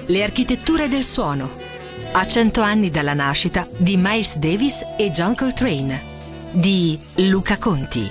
Le architetture del suono. A 100 anni dalla nascita di Miles Davis e John Coltrane. Di Luca Conti.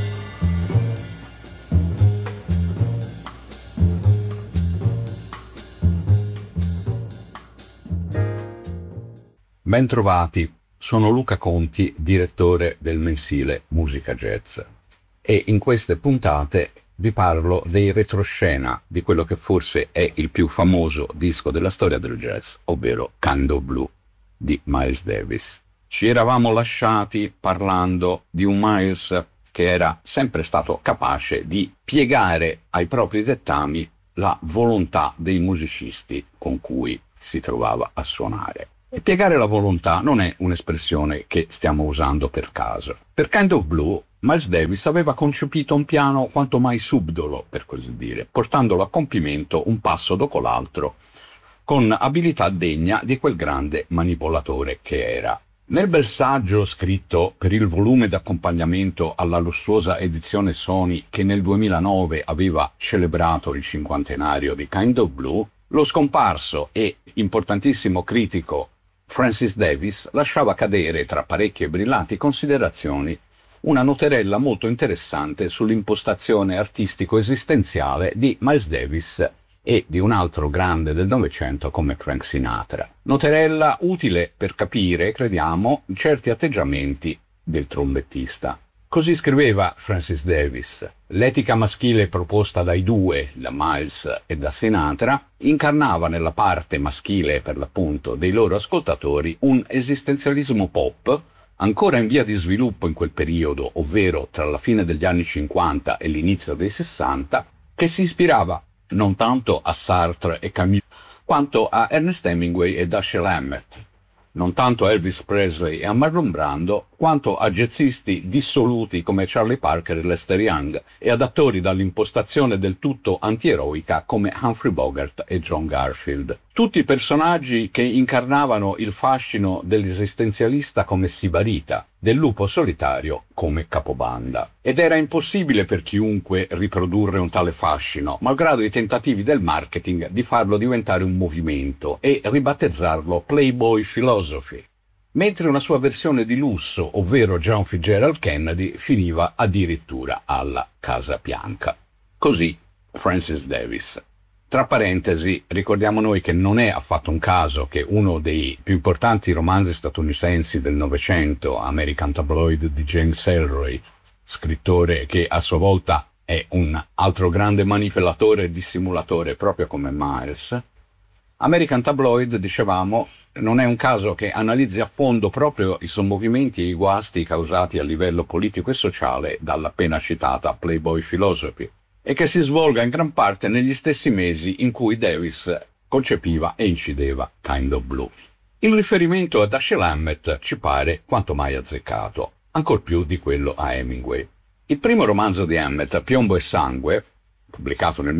Bentrovati, sono Luca Conti, direttore del mensile Musica Jazz, e in queste puntate vi parlo dei retroscena di quello che forse è il più famoso disco della storia del jazz, ovvero Kind of Blue di Miles Davis. Ci eravamo lasciati parlando di un Miles che era sempre stato capace di piegare ai propri dettami la volontà dei musicisti con cui si trovava a suonare. E piegare la volontà non è un'espressione che stiamo usando per caso. Per Kind of Blue, Miles Davis aveva concepito un piano quanto mai subdolo, per così dire, portandolo a compimento un passo dopo l'altro, con abilità degna di quel grande manipolatore che era. Nel bel saggio scritto per il volume d'accompagnamento alla lussuosa edizione Sony che nel 2009 aveva celebrato il cinquantenario di Kind of Blue, lo scomparso e importantissimo critico Francis Davis lasciava cadere, tra parecchie brillanti considerazioni, una noterella molto interessante sull'impostazione artistico-esistenziale di Miles Davis e di un altro grande del Novecento come Frank Sinatra. Noterella utile per capire, crediamo, certi atteggiamenti del trombettista. Così scriveva Francis Davis: l'etica maschile proposta dai due, da Miles e da Sinatra, incarnava nella parte maschile, per l'appunto, dei loro ascoltatori un esistenzialismo pop, ancora in via di sviluppo in quel periodo, ovvero tra la fine degli anni 50 e l'inizio dei 60, che si ispirava non tanto a Sartre e Camus, quanto a Ernest Hemingway e Dashiell Hammett, non tanto a Elvis Presley e a Marlon Brando, quanto a jazzisti dissoluti come Charlie Parker e Lester Young, e ad attori dall'impostazione del tutto antieroica come Humphrey Bogart e John Garfield. Tutti personaggi che incarnavano il fascino dell'esistenzialista come sibarita, del lupo solitario come capobanda. Ed era impossibile per chiunque riprodurre un tale fascino, malgrado i tentativi del marketing di farlo diventare un movimento e ribattezzarlo Playboy Philosophy, mentre una sua versione di lusso, ovvero John Fitzgerald Kennedy, finiva addirittura alla Casa Bianca. Così Francis Davis. Tra parentesi, ricordiamo noi che non è affatto un caso che uno dei più importanti romanzi statunitensi del Novecento, American Tabloid di James Ellroy, scrittore che a sua volta è un altro grande manipolatore e dissimulatore proprio come Miles, American Tabloid, dicevamo, non è un caso che analizzi a fondo proprio i sommovimenti e i guasti causati a livello politico e sociale dalla appena citata Playboy Philosophy, e che si svolga in gran parte negli stessi mesi in cui Davis concepiva e incideva Kind of Blue. Il riferimento a Dashiell Hammett ci pare quanto mai azzeccato, ancor più di quello a Hemingway. Il primo romanzo di Hammett, Piombo e sangue, pubblicato nel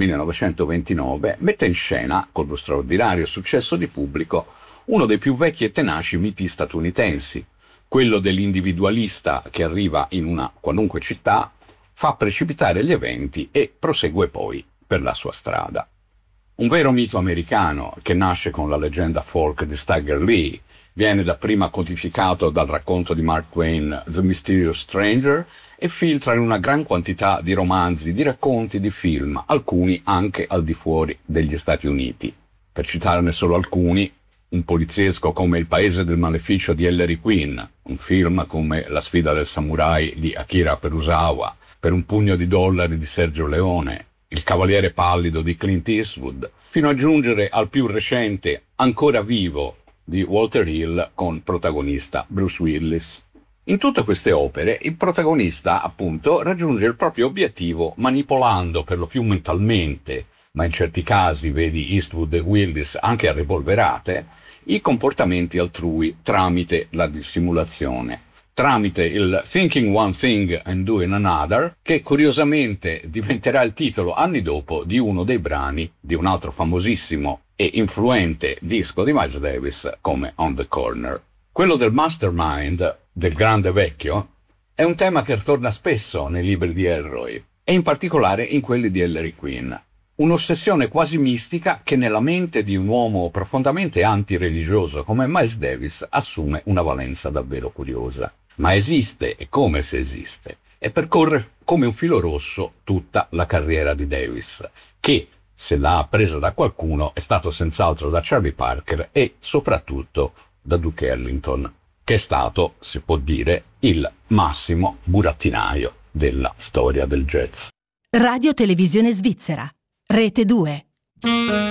1929, mette in scena, con lo straordinario successo di pubblico, uno dei più vecchi e tenaci miti statunitensi, quello dell'individualista che arriva in una qualunque città, fa precipitare gli eventi e prosegue poi per la sua strada. Un vero mito americano che nasce con la leggenda folk di Stagger Lee, viene dapprima codificato dal racconto di Mark Twain The Mysterious Stranger e filtra in una gran quantità di romanzi, di racconti, di film, alcuni anche al di fuori degli Stati Uniti. Per citarne solo alcuni, un poliziesco come Il paese del maleficio di Ellery Queen, un film come La sfida del samurai di Akira Kurosawa, Per un pugno di dollari di Sergio Leone, Il cavaliere pallido di Clint Eastwood, fino a giungere al più recente Ancora vivo di Walter Hill con protagonista Bruce Willis. In tutte queste opere il protagonista, appunto, raggiunge il proprio obiettivo manipolando per lo più mentalmente, ma in certi casi, vedi Eastwood e Willis, anche a rivolverate, i comportamenti altrui tramite la dissimulazione, tramite il Thinking One Thing and Doing Another, che curiosamente diventerà il titolo anni dopo di uno dei brani di un altro famosissimo e influente disco di Miles Davis come On the Corner. Quello del mastermind, del grande vecchio, è un tema che torna spesso nei libri di Ellroy, e in particolare in quelli di Ellery Queen. Un'ossessione quasi mistica che nella mente di un uomo profondamente antireligioso come Miles Davis assume una valenza davvero curiosa. Ma esiste, e come se esiste, e percorre come un filo rosso tutta la carriera di Davis, che, se l'ha appresa da qualcuno, è stato senz'altro da Charlie Parker e soprattutto da Duke Ellington, che è stato, si può dire, il massimo burattinaio della storia del jazz. Radio Televisione Svizzera, Rete 2.